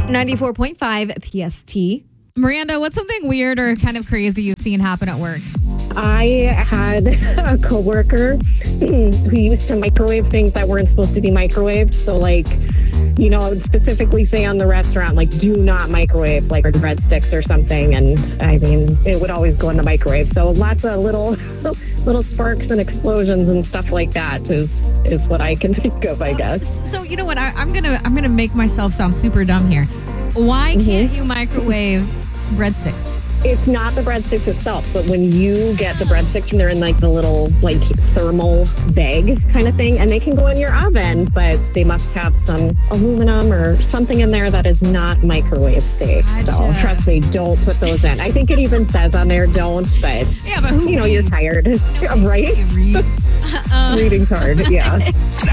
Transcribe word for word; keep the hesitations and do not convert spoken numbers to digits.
ninety-four point five P S T. Miranda, what's something weird or kind of crazy you've seen happen at work? I had a coworker who used to microwave things that weren't supposed to be microwaved. So, like, you know, I would specifically say on the restaurant, like, do not microwave, like, breadsticks or something. And, I mean, it would always go in the microwave. So lots of little little sparks and explosions and stuff like that is, is what I can think of, I guess. So, you know what? I, I'm going to I'm gonna make myself sound super dumb here. Why can't mm-hmm. you microwave breadsticks? It's not the breadsticks itself, but when you get the breadsticks and they're in like the little like thermal bag kind of thing, and they can go in your oven, but they must have some aluminum or something in there that is not microwave safe. Gotcha. So trust me, don't put those in. I think it even says on there don't, but, yeah, but who you know, reads? You're tired, no, right? Read. uh, Reading's hard, yeah.